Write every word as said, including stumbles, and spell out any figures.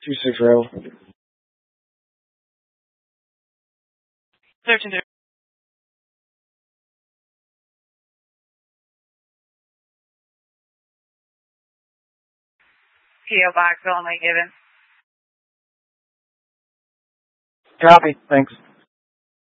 two six zero. thirteen zero. P O Box only given. Copy. Thanks.